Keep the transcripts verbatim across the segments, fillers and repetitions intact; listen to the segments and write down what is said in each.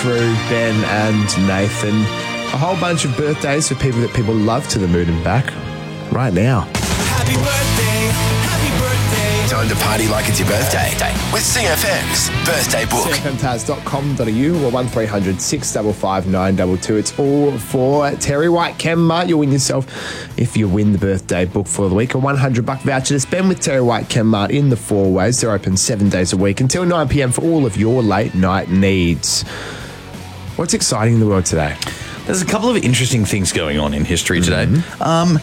Through Ben and Nathan. A whole bunch of birthdays for people that people love to the moon and back right now. Happy birthday, happy birthday. Time to party like it's your birthday with C F M's Birthday Book. C F M Taz dot com dot a u or one three hundred six five five nine two two. It's all for Terry White Chemmart. You'll win yourself, if you win the birthday book for the week, a one hundred buck voucher to spend with Terry White Chemmart in the four ways. They're open seven days a week until nine p.m. for all of your late night needs. What's exciting in the world today? There's a couple of interesting things going on in history today. Mm-hmm. Um,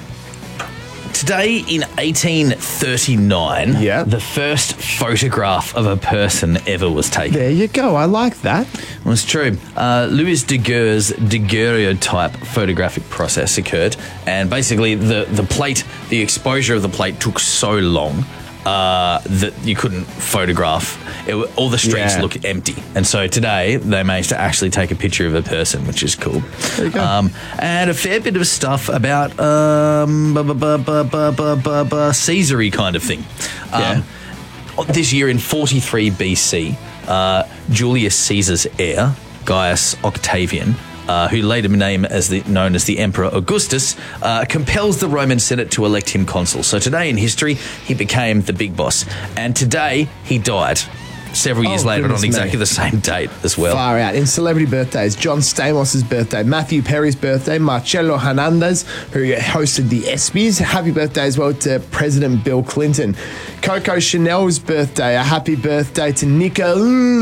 today in eighteen thirty-nine, yeah. the first photograph of a person ever was taken. There you go. I like that. Well, it's true. Uh, Louis Daguerre's daguerreotype photographic process occurred, and basically the, the plate, the exposure of the plate took so long uh, that you couldn't photograph. It, all the streets Yeah. look empty. And so today they managed to actually take a picture of a person, which is cool. There you go. Um, and a fair bit of stuff about um, bu- bu- bu- bu- bu- bu- bu- bu- Caesar-y kind of thing. Um, This year in forty-three B C, uh, Julius Caesar's heir, Gaius Octavian, Uh, who later became as the, known as the Emperor Augustus, uh, compels the Roman Senate to elect him consul. So today in history, he became the big boss. And today, he died. Several years Oh, later on goodness exactly me. the same date as well. Far out. In celebrity birthdays, John Stamos' birthday, Matthew Perry's birthday, Marcelo Hernandez, who hosted the ESPYs. Happy birthday as well to President Bill Clinton. Coco Chanel's birthday, a happy birthday to Nico.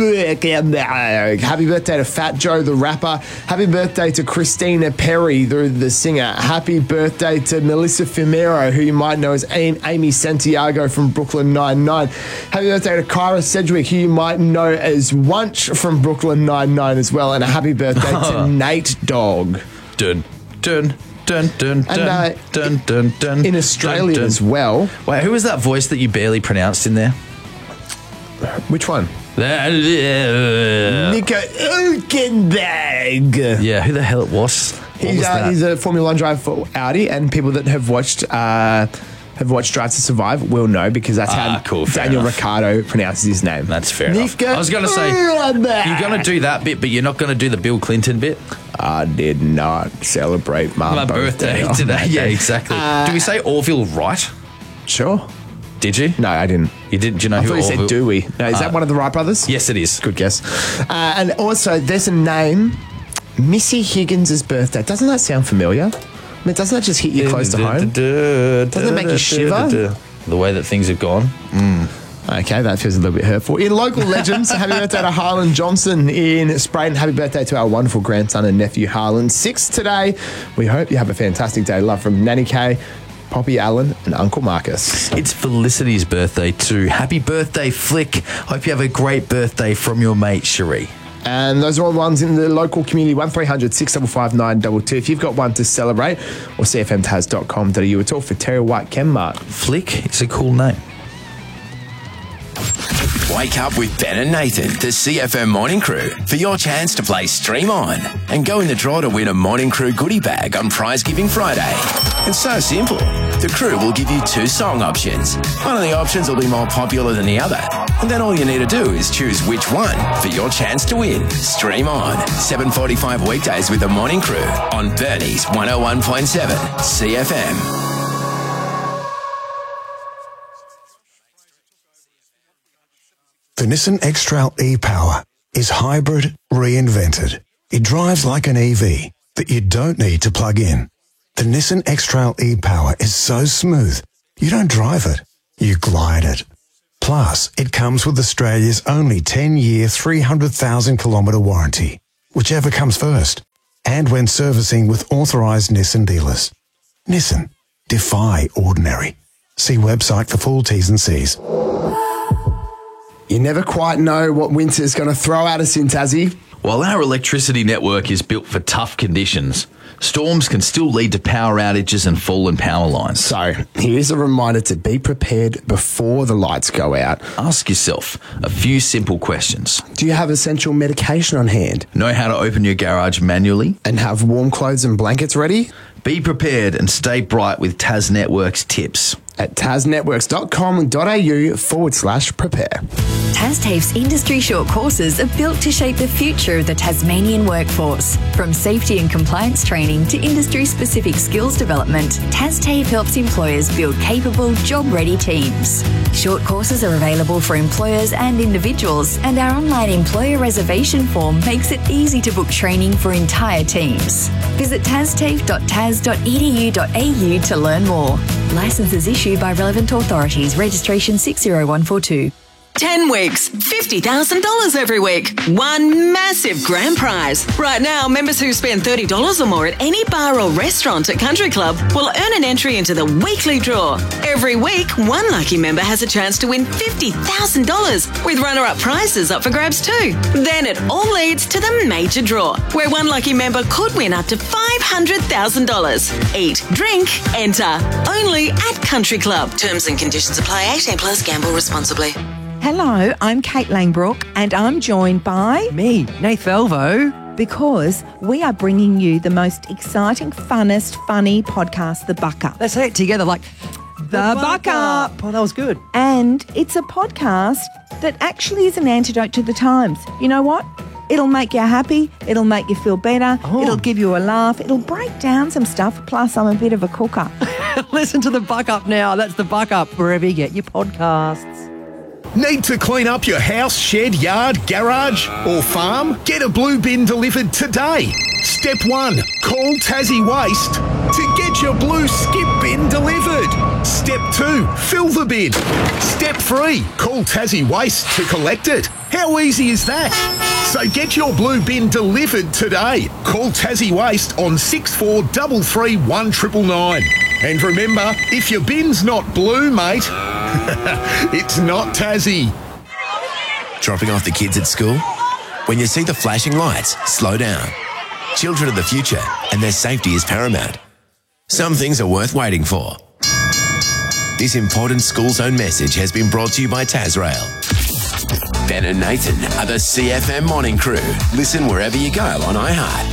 Happy birthday to Fat Joe, the rapper. Happy birthday to Christina Perry, the, the singer. Happy birthday to Melissa Fumero, who you might know as Amy Santiago from Brooklyn Nine-Nine. Happy birthday to Kyra Sedgwick, who you might know as Wunch from Brooklyn Nine-Nine as well. And a happy birthday to Nate Dogg. Dun, dun, dun, dun, And, uh, dun, dun, dun, In Australia dun, dun. as well. Wait, who was that voice that you barely pronounced in there? Which one? Yeah, Nico Hülkenberg. who the hell it was? What He's, was uh, that? he's a Formula One driver for Audi, and people that have watched uh, have watched Drive to Survive will know, because that's Ah, how cool, fair Daniel enough. Ricciardo pronounces his name. That's fair enough. Nico I was going to say, Hülkenberg. you're going to do that bit, but you're not going to do the Bill Clinton bit. I did not celebrate my, My birthday, on today. that Yeah, day. exactly. Uh, Do we say Orville Wright? Sure. Did you? No, I didn't. You didn't? Do you know I who thought you Orville? said Dewey. No, is that Uh, one of the Wright brothers? Yes, it is. Good guess. Uh, and also, there's a name, Missy Higgins' birthday. Doesn't that sound familiar? I mean, doesn't that just hit you close to home? Doesn't it make you shiver? The way that things have gone. Okay, that feels a little bit hurtful. In local legends, happy birthday to Harlan Johnson in Sprayton. Happy birthday to our wonderful grandson and nephew, Harlan. Six today. We hope you have a fantastic day. Love from Nanny Kay, Poppy Allen, and Uncle Marcus. It's Felicity's birthday too. Happy birthday, Flick. Hope you have a great birthday from your mate, Cherie. And those are all the ones in the local community, one three hundred six five five nine two two. If you've got one to celebrate, or c f m taz dot com dot a u. It's all for Terry White Chemmart. Flick is a cool name. Wake up with Ben and Nathan, the C F M Morning Crew, for your chance to play Stream On and go in the draw to win a Morning Crew goodie bag on Prize Giving Friday. It's so simple. The crew will give you two song options. One of the options will be more popular than the other. And then all you need to do is choose which one for your chance to win. Stream On, seven forty-five weekdays with the Morning Crew on Bernie's one oh one point seven C F M. The Nissan X-Trail e-Power is hybrid reinvented. It drives like an E V that you don't need to plug in. The Nissan X-Trail e-Power is so smooth, you don't drive it, you glide it. Plus, it comes with Australia's only ten-year, three hundred thousand kilometre warranty, whichever comes first, and when servicing with authorised Nissan dealers. Nissan. Defy ordinary. See website for full T's and C's. You never quite know what winter's going to throw at us in Tassie. While our electricity network is built for tough conditions, storms can still lead to power outages and fallen power lines. So, here's a reminder to be prepared before the lights go out. Ask yourself a few simple questions. Do you have essential medication on hand? Know how to open your garage manually? And have warm clothes and blankets ready? Be prepared and stay bright with Tas Network's tips. at tasnetworks.com.au forward slash prepare. TasTAFE's industry short courses are built to shape the future of the Tasmanian workforce. From safety and compliance training to industry-specific skills development, TasTAFE helps employers build capable, job-ready teams. Short courses are available for employers and individuals, and our online employer reservation form makes it easy to book training for entire teams. Visit tastafe dot tas dot e d u dot a u to learn more. Licenses issued by relevant authorities. Registration six zero one four two. ten weeks, fifty thousand dollars every week. One massive grand prize. Right now, members who spend thirty dollars or more at any bar or restaurant at Country Club will earn an entry into the weekly draw. Every week, one lucky member has a chance to win fifty thousand dollars with runner-up prizes up for grabs too. Then it all leads to the major draw, where one lucky member could win up to five hundred thousand dollars. Eat, drink, enter. Only at Country Club. Terms and conditions apply. eighteen plus. Gamble responsibly. Hello, I'm Kate Langbrook and I'm joined by... Me, Nath Elvo. Because we are bringing you the most exciting, funnest, funny podcast, The Buck Up. Let's say it together like... The, the Buck, Buck Up. Up. Oh, that was good. And it's a podcast that actually is an antidote to the times. You know what? It'll make you happy. It'll make you feel better. Oh. It'll give you a laugh. It'll break down some stuff. Plus, I'm a bit of a cooker. Listen to The Buck Up now. That's The Buck Up, wherever you get your podcasts. Need to clean up your house, shed, yard, garage or farm? Get a blue bin delivered today. Step one, call Tassie Waste to get your blue skip bin delivered. Step two, fill the bin. Step three, call Tassie Waste to collect it. How easy is that? So get your blue bin delivered today. Call Tassie Waste on six four three three one nine nine. And remember, if your bin's not blue, mate, it's not Tassie. Dropping off the kids at school? When you see the flashing lights, slow down. Children are the future, and their safety is paramount. Some things are worth waiting for. This important school zone message has been brought to you by Tasrail. Ben and Nathan are the C F M Morning Crew. Listen wherever you go on iHeart.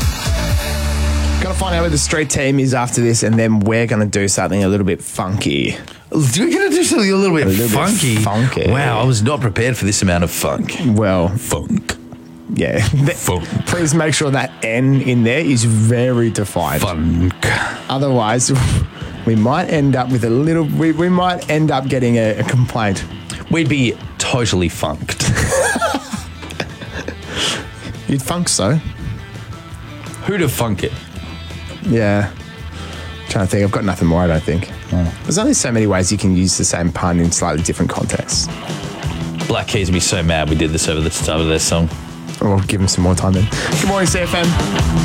Got to find out where the street team is after this, and then we're going to do something a little bit funky. We're going to do something a little bit a little funky. Bit funky. Wow, I was not prepared for this amount of funk. Well, funk. Yeah. Funk. Please make sure that N in there is very defined. Funk. Otherwise, we might end up with a little. We, we might end up getting a, a complaint. We'd be totally funked. You'd funk so. Who'd have funk it? Yeah. I'm trying to think. I've got nothing more, I don't think. Oh. There's only so many ways you can use the same pun in slightly different contexts. Black Keys would be so mad we did this over the start of their song. We'll give them some more time then. Good morning, C F M.